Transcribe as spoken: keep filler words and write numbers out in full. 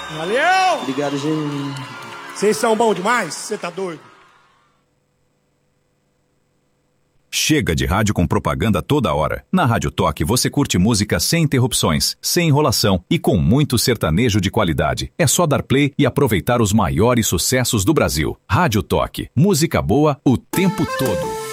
Valeu! Obrigado, gente. Vocês são bons demais? Você tá doido? Chega de rádio com propaganda toda hora. Na Rádio Toque você curte música sem interrupções, sem enrolação e com muito sertanejo de qualidade. É só dar play e aproveitar os maiores sucessos do Brasil. Rádio Toque. Música boa o tempo todo.